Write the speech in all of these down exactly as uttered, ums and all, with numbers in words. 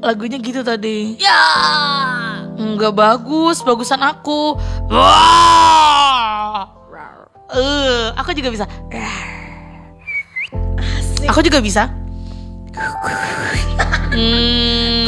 lagunya gitu tadi. Ya. Enggak bagus, bagusan aku. Wah. Eh, uh, aku juga bisa. Asik. Aku juga bisa. Hmm.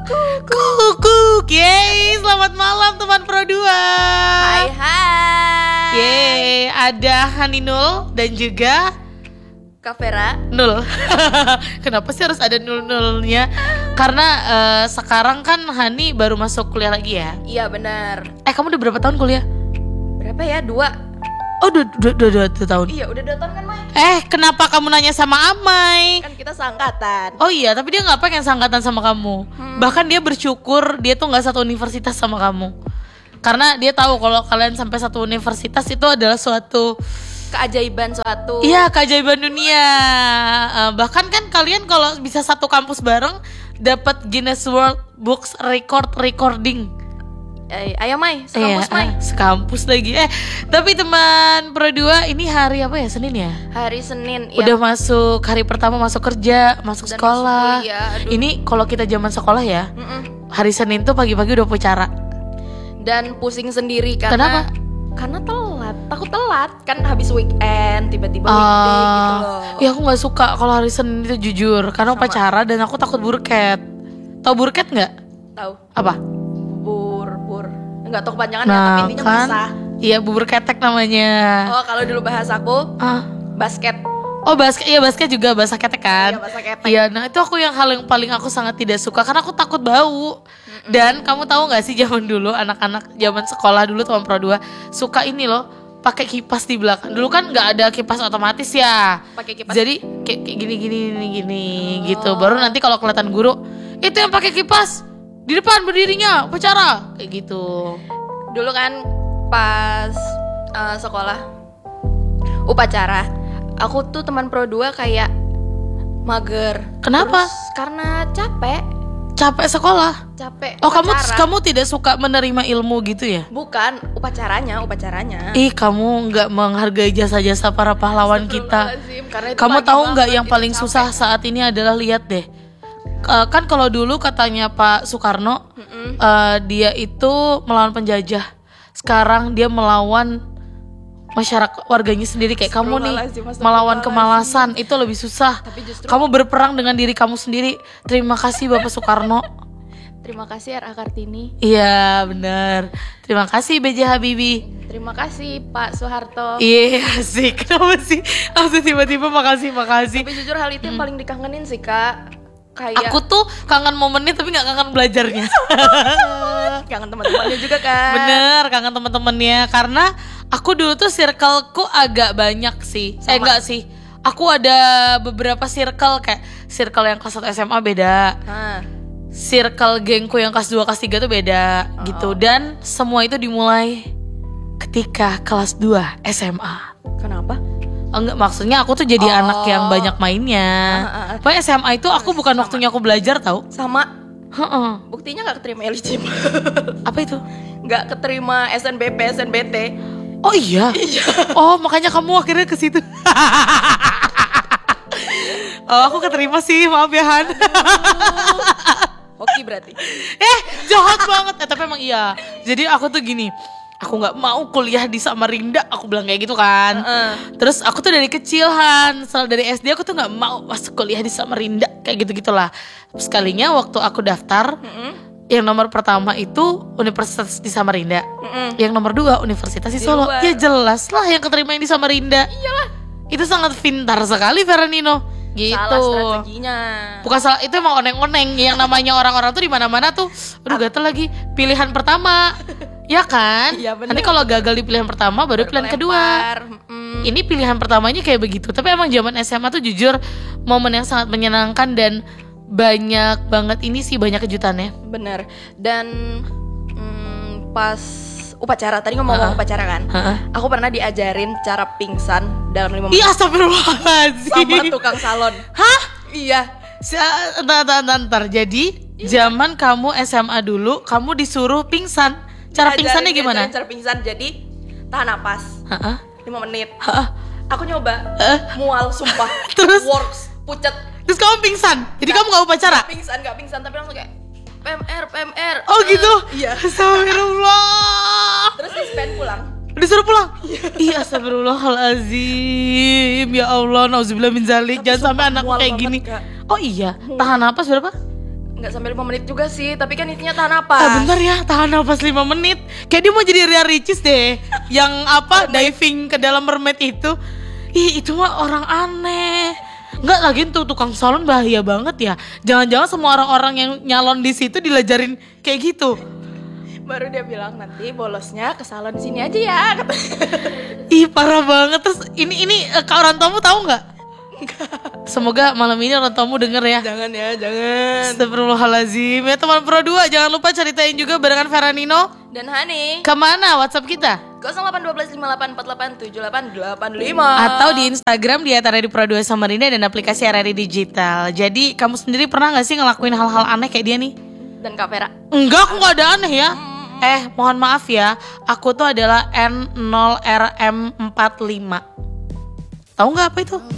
Kukuk. Yeay, selamat malam teman Pro dua. Hai hai. Yeay, ada Haninul dan juga Kak Vera. Nul. Kenapa sih harus ada nul-nulnya? Karena uh, sekarang kan Hani baru masuk kuliah lagi ya. Iya benar. Eh, kamu udah berapa tahun kuliah? Berapa ya? Dua. Oh, udah dua, dua, dua, dua tahun. Iya udah dua tahun kan Mai. Eh, kenapa kamu nanya sama Amai? Kan kita seangkatan. Oh iya, tapi dia gak pengen seangkatan sama kamu. hmm. Bahkan dia bersyukur dia tuh gak satu universitas sama kamu. Karena dia tahu kalau kalian sampai satu universitas itu adalah suatu keajaiban suatu. Iya, keajaiban dunia. uh, Bahkan kan kalian kalau bisa satu kampus bareng dapat Guinness World Books Record recording. Eh, ayo Mai, sekampus eh, Mai. Uh, sekampus lagi. Eh, tapi teman Pro dua ini hari apa ya? Senin ya? Hari Senin. Udah ya. masuk hari pertama, masuk kerja, masuk Dan sekolah. masuk kuliah, ini kalau kita zaman sekolah ya, Mm-mm. hari Senin tuh pagi-pagi udah upacara. Dan pusing sendiri karena Kenapa? Karena telat, takut telat kan habis weekend tiba-tiba Uh, weekday gitu loh. Ya aku nggak suka kalau hari Senin itu jujur, karena Sama. upacara dan aku takut burket. Tahu burket nggak? Tahu? Apa? Bur bur. Enggak tahu kepanjangan ya, Nah tapi intinya kan, basah. iya bubur ketek namanya. Oh, kalau dulu bahasa aku Ah. basket. Oh basket, iya basket juga bahasa ketek kan? Iya, bahasa ketek. Iya, nah itu aku yang hal yang paling aku sangat tidak suka karena aku takut bau. Mm-mm. Dan kamu tahu nggak sih zaman dulu anak-anak zaman sekolah dulu teman Pro dua suka ini loh pakai kipas di belakang. Dulu kan nggak ada kipas otomatis ya. Pakai kipas. Jadi kayak, kayak gini gini gini gini gitu. Baru nanti kalau kelihatan guru itu yang pakai kipas di depan berdirinya upacara kayak gitu. Dulu kan pas uh, sekolah upacara, aku tuh teman Pro dua kayak mager. Kenapa? Terus karena capek, Capek sekolah. capek. Oh kamu upacara. kamu tidak suka menerima ilmu gitu ya? Bukan upacaranya, upacaranya. Ih, kamu nggak menghargai jasa-jasa para pahlawan kita. Astagfirullahaladzim, karena itu Kamu pagi tahu banget, nggak yang itu paling capek. susah saat ini adalah lihat deh. Uh, kan kalau dulu katanya Pak Soekarno, uh, dia itu melawan penjajah. Sekarang dia melawan masyarakat warganya sendiri kayak kamu nih Astagfirullahaladzim, melawan astagfirullahaladzim. kemalasan itu lebih susah. Tapi justru Kamu berperang dengan diri kamu sendiri. Terima kasih Bapak Soekarno. terima kasih R A Kartini. Iya benar. Terima kasih B J Habibie. Terima kasih Pak Soeharto. Iya asik. Kenapa sih langsung tiba-tiba makasih makasih. Tapi jujur hal itu yang paling dikangenin sih Kak. Kayak Aku tuh kangen momennya tapi gak kangen belajarnya. kangen teman-temannya juga kan. Bener, kangen teman-temannya. Karena aku dulu tuh circleku agak banyak sih. Sama. Eh enggak sih. Aku ada beberapa circle kayak circle yang kelas satu S M A beda. Hah. Circle gengku yang kelas dua, kelas tiga tuh beda Oh. gitu. Dan semua itu dimulai ketika kelas dua S M A. Kenapa? Enggak, maksudnya aku tuh jadi Oh. anak yang banyak mainnya. Ah, ah, ah. Pokoknya S M A itu aku bukan Sama. waktunya aku belajar tau. Sama. Heeh. Buktinya gak keterima eligible. Apa itu? Gak keterima S N B P, S N B T. Oh iya. Oh makanya kamu akhirnya ke situ. Oh aku keterima sih, maaf ya Han. Hoki berarti. Eh jahat banget. Eh tapi emang iya. Jadi aku tuh gini, aku nggak mau kuliah di Samarinda, aku bilang kayak gitu kan. Uh-uh. Terus aku tuh dari kecil Han, selalu dari S D aku tuh nggak mau masuk kuliah di Samarinda kayak gitu gitulah. Sekalinya waktu aku daftar, Mm-mm. yang nomor pertama itu Universitas di Samarinda. Mm-mm. Yang nomor dua Universitas di Di Solo. luar. Ya jelas lah yang keterima yang di Samarinda. Iyalah. Itu sangat pintar sekali Veranino. Gitu. Salah strateginya. Bukan salah, itu emang oneng-oneng. Yang namanya orang-orang tuh di mana-mana tuh aduh gatel lagi pilihan pertama. Ya kan? Iya, bener. Nanti kalau gagal di pilihan pertama baru pilihan kedua. Berkelempar. Mm. Ini pilihan pertamanya kayak begitu. Tapi emang zaman S M A tuh jujur momen yang sangat menyenangkan dan banyak banget ini sih, banyak kejutannya. Bener. Dan mm, pas upacara, tadi ngomong Ha-ha. upacara kan, Ha-ha. aku pernah diajarin cara pingsan dalam lima Iya menit astagfirullahaladzim. sama tukang salon. Hah? Iya. Sa- Ntar, ntar, ntar, ntar. Jadi zaman kamu S M A dulu, kamu disuruh pingsan. Cara Diajarin- pingsannya gimana? diajarin cara pingsan, jadi tahan napas Heeh. lima menit. Heeh. Aku nyoba, Eh. mual sumpah. Terus? Works, pucet. Terus kamu pingsan. Jadi kamu gak upacara? Pingsan, gak pingsan, tapi langsung kayak P M R, P M R. Oh gitu? Iya. Astagfirullah. Terus dispen pulang. Disuruh pulang? Iya, astagfirullahalazim. Ya Allah, nauzubillah min zalik. Jangan sampai anakku mual kayak banget, gini. Kak. Oh iya, tahan napas berapa? Nggak sampai lima menit juga sih, tapi kan intinya tahan apa? Ah, bentar ya, tahan napas lima menit. Kayak dia mau jadi Ria Ricis deh. Yang apa, diving ke dalam mermaid itu. Ih, itu mah orang aneh. Enggak, lagi tuh tukang salon bahaya banget ya. Jangan-jangan semua orang-orang yang nyalon di situ dilajarin kayak gitu. Baru dia bilang nanti bolosnya ke salon di sini aja ya. Ih, parah banget. Terus ini ini eh, Kak orang tamu tahu nggak? Semoga malam ini orang tamu denger ya. Jangan ya, jangan. Astagfirullahaladzim. Ya teman Pro dua, jangan lupa ceritain juga barengan Veranino. Dan Hani. Kemana WhatsApp kita? nol delapan satu dua lima delapan empat delapan tujuh delapan delapan lima. Atau di Instagram di at R R D Pro dua Samarinda dan aplikasi R R D Digital. Jadi kamu sendiri pernah gak sih ngelakuin hal-hal aneh kayak dia nih? Dan Kak Vera. Enggak, aku gak ada aneh ya. Eh, mohon maaf ya, aku tuh adalah N nol R M empat lima. Tahu nggak apa itu?